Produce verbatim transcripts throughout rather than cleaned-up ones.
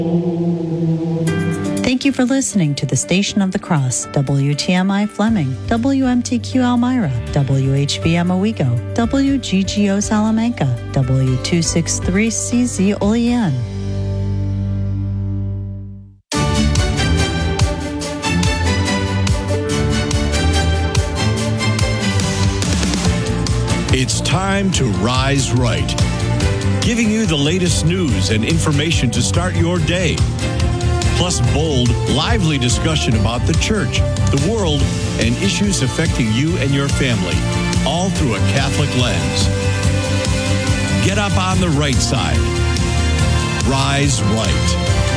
Thank you for listening to the Station of the Cross, W T M I Fleming, W M T Q Elmira, W H V M Owego, W G G O Salamanca, W two sixty-three C Z Olean. It's time to rise right, giving you the latest news and information to start your day. Plus bold, lively discussion about the church, the world, and issues affecting you and your family, all through a Catholic lens. Get up on the right side. Rise right.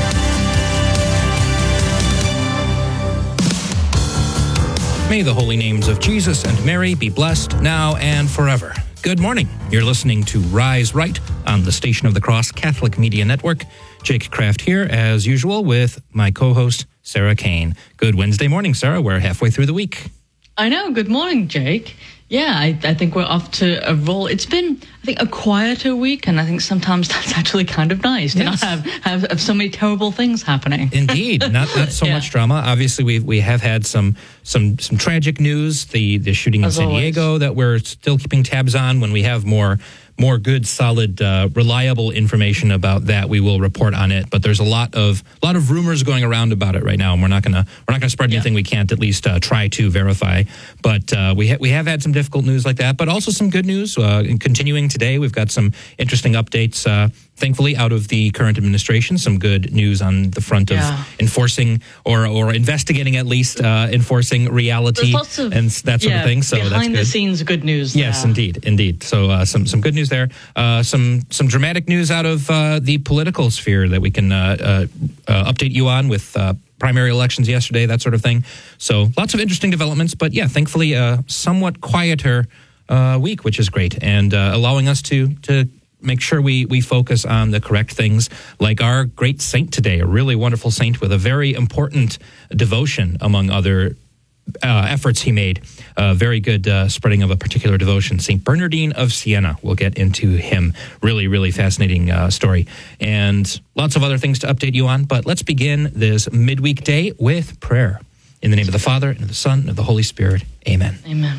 May the holy names of Jesus and Mary be blessed now and forever. Good morning. You're listening to Rise Right on the Station of the Cross Catholic Media Network. Jake Kraft here, as usual, with my co-host, Sarah Kane. Good Wednesday morning, Sarah. We're halfway through the week. I know. Good morning, Jake. Yeah, I, I think we're off to a roll. It's been, I think, a quieter week, and I think sometimes that's actually kind of nice Yes. to not have, have, have so many terrible things happening. Indeed, not not so Yeah. much drama. Obviously, we we have had some some some tragic news. The the shooting in As San always. Diego that we're still keeping tabs on. When we have more more good, solid, uh, reliable information about that, we will report on it. But there's a lot of a lot of rumors going around about it right now, and we're not gonna we're not gonna spread anything Yeah. we can't at least uh, try to verify. But uh, we ha- we have had some difficult news like that, but also some good news. Uh, and continuing today, we've got some interesting updates. Uh, Thankfully, out of the current administration, some good news on the front of Yeah. enforcing or or investigating at least uh, enforcing reality There's lots of, and s- that sort yeah, of thing. So that's behind good. the scenes good news. Yes, there. indeed, indeed. So uh, some some good news there. Uh, some some dramatic news out of uh, the political sphere that we can uh, uh, uh, update you on with uh, primary elections yesterday, that sort of thing. So lots of interesting developments, but yeah, thankfully a somewhat quieter uh, week, which is great, and uh, allowing us to to. make sure we, we focus on the correct things, like our great saint today, a really wonderful saint with a very important devotion among other uh, efforts he made. A very good uh, spreading of a particular devotion, Saint Bernardine of Siena. We'll get into him. Really, really fascinating uh, story. And lots of other things to update you on, but let's begin this midweek day with prayer. In the name of the Father, and of the Son, and of the Holy Spirit. Amen. Amen.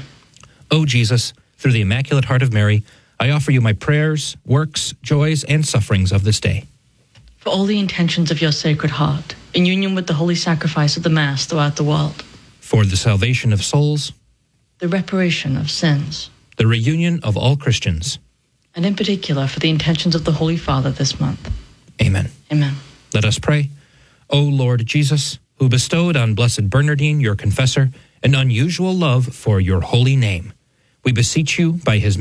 O Jesus, through the Immaculate Heart of Mary, I offer you my prayers, works, joys, and sufferings of this day. For all the intentions of your Sacred Heart, in union with the holy sacrifice of the Mass throughout the world, For the salvation of souls, the reparation of sins, the reunion of all Christians. and in particular for the intentions of the Holy Father this month. Amen. Amen. Let us pray. O Lord Jesus, who bestowed on Blessed Bernardine, your confessor, an unusual love for your holy name, we beseech you by his